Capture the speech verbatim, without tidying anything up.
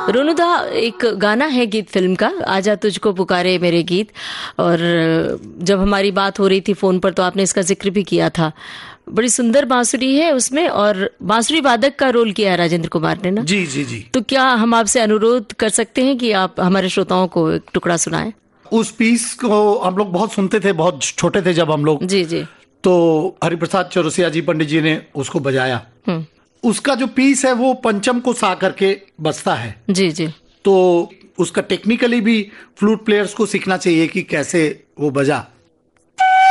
रोनुदा, एक गाना है गीत फिल्म का, आजा तुझको पुकारे मेरे गीत, और जब हमारी बात हो रही थी फोन पर तो आपने इसका जिक्र भी किया था। बड़ी सुंदर बांसुरी है उसमें, और बांसुरी वादक का रोल किया है राजेंद्र कुमार ने ना? जी जी जी। तो क्या हम आपसे अनुरोध कर सकते हैं कि आप हमारे श्रोताओं को एक टुकड़ा सुनाएं? उस पीस को हम लोग बहुत सुनते थे, बहुत छोटे थे जब हम लोग। जी जी। तो हरिप्रसाद चौरसिया जी पंडित जी ने उसको बजाया। उसका जो पीस है वो पंचम को सा करके बजता है। जी जी। तो उसका टेक्निकली भी फ्लूट प्लेयर्स को सीखना चाहिए कि कैसे वो बजा।